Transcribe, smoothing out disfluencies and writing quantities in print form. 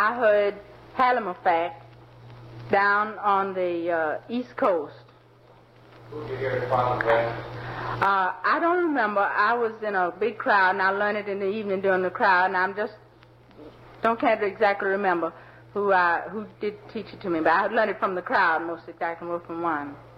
I heard Halifax down on the East Coast. Who did you hear it from then? I don't remember. I was in a big crowd, and I learned it in the evening during the crowd, and can't exactly remember who did teach it to me, but I learned it from the crowd most exactly, from one.